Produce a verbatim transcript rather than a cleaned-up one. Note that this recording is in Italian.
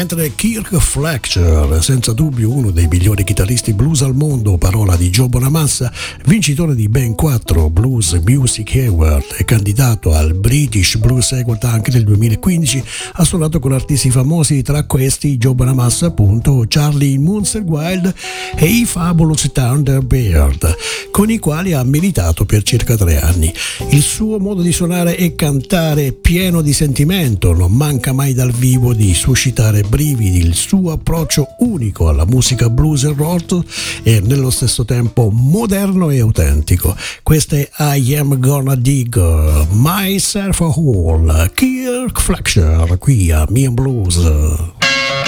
mentre Kirk Fletcher, senza dubbio uno dei migliori chitarristi blues al mondo, parola di Joe Bonamassa, vincitore di ben quattro Blues Music Award e candidato al British Blues Award anche nel duemilaquindici, ha suonato con artisti famosi, tra questi Joe Bonamassa, appunto, Charlie Musselwhite e i Fabulous Thunderbird, con i quali ha militato per circa tre anni. Il suo modo di suonare e cantare pieno di sentimento, non manca mai dal vivo di suscitare brividi. Il suo approccio unico alla musica blues e rock e nello stesso tempo moderno e autentico. Questa è I Am Gonna Dig Myself a Hole, Kirk Fletcher qui a Me and Blues.